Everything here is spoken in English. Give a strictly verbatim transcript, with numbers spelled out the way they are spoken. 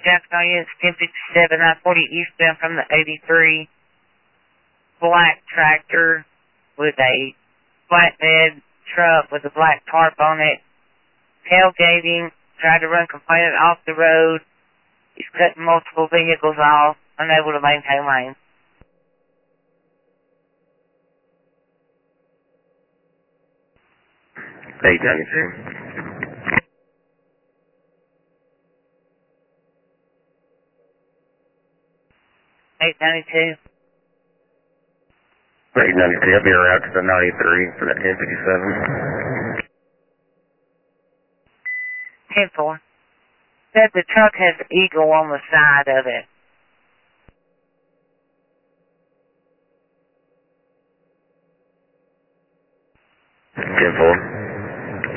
Jackson Units ten fifty-seven, I forty eastbound from the eighty-three. Black tractor with a flatbed truck with a black tarp on it. Tailgating, tried to run complainant off the road. He's cutting multiple vehicles off, unable to maintain lane. eight ninety-two. eight ninety-two. eight ninety-two, I'll be around to the ninety-three for that ten fifty-seven. ten four. Said the truck has an eagle on the side of it. ten four.